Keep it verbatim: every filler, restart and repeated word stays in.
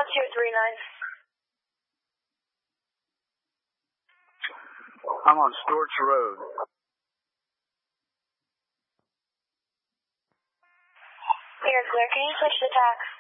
two three nine. I'm on Storch Road. You're clear. Can you switch to tax?